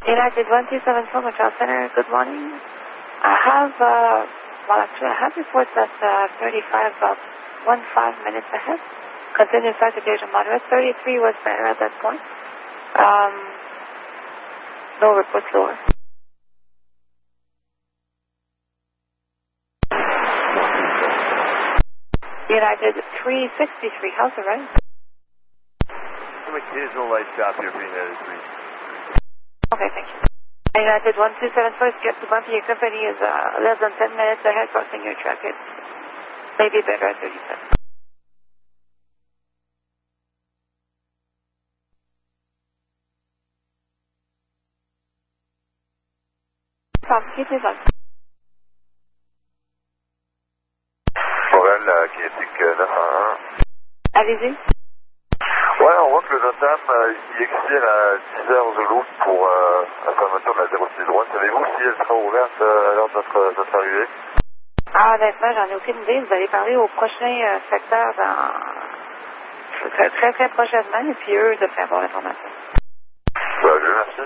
United 1274 Montreal Center, good morning. I have, I have reports at 35 about 15 minutes ahead. Continuous agitation moderate. 33 was better at that point. No reports lower. United 363, how's the right? Some occasional light stop here for United 3. Okay, thank you. United 1274, get to bumpy. Your company is less than 10 minutes ahead crossing your track. It's maybe better at 37. Keep on. Morel, kinétique 911. Allez-y. Ouais, on voit que le Notam, il expire à 10h Zulu pour la fermeture de la 06 droite. Savez-vous si elle sera ouverte à l'heure de notre arrivée? Ah, honnêtement, j'en ai aucune idée. Vous allez parler au prochain secteur dans très, très prochainement, et puis eux devraient avoir l'information. Merci.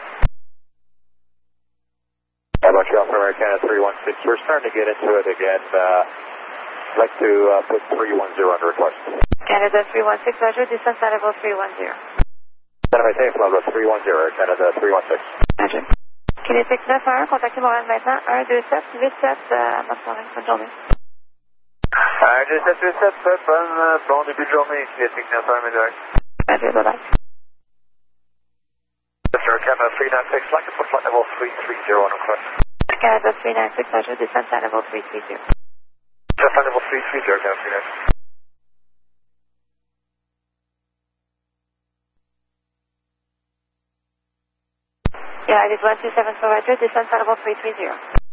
Montreal for Americana 316. We're starting to get into it again. I'd like to put 310 under request. Canada 316, Roger, descent at level 310. Canada Safe level 310, Canada 316. Roger. Kinétique 911, contactez Montréal maintenant, 12787, bonne soirée, bonne journée. 12787, bon début de journée, kinétique 911, Médaille. Roger, bye-bye. Canada 396, like to put flight level 330 on request. Canada 396, Roger, descent at level 330. Flight level 330, Canada 396. Yeah, it is 1274, Roger, descent at level 330.